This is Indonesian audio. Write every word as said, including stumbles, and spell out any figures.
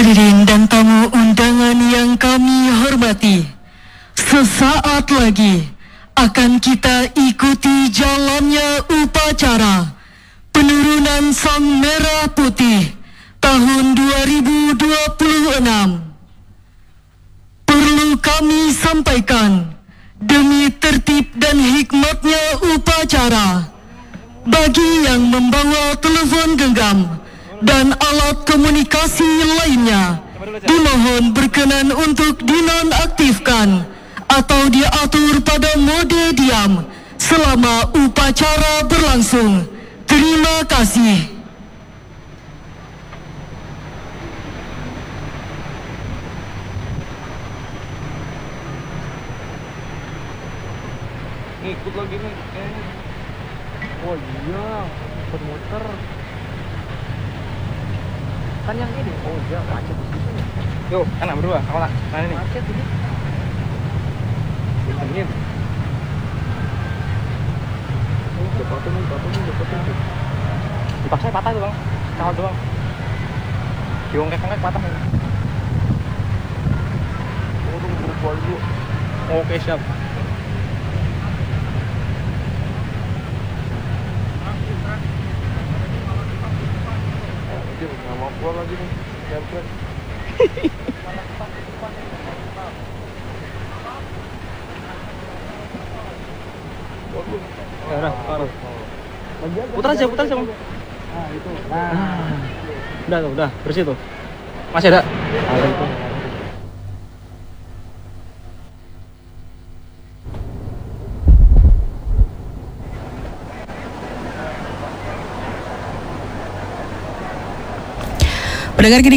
Hadirin dan tamu undangan yang kami hormati, sesaat lagi akan kita ikuti jalannya upacara penurunan Sang Merah Putih tahun dua ribu dua puluh enam. Perlu kami sampaikan, demi tertib dan hikmatnya upacara, bagi yang membawa telepon genggam dan alat komunikasi lainnya, dimohon berkenan untuk dinonaktifkan atau diatur pada mode diam selama upacara berlangsung. Terima kasih. Ngikut lagi nih. Oh iya, muter-muter. Kan yang ini. Oh iya, macet di situ. Yuk, anak berdua, awal mana nih? Macet ini. Ini. Udah potong, potong, udah potong. Dipaksa patah tuh bang, kawal doang. Diongkek-ongkek patah. Oh, tunggu berubah dulu. Oke siap. Nggak mau pulang lagi nih, jempret. Ya udah, taruh. Putar aja, putar aja. Nah, itu. Nah. Udah tuh, udah bersih tuh. Masih ada? Ada itu. Pendengar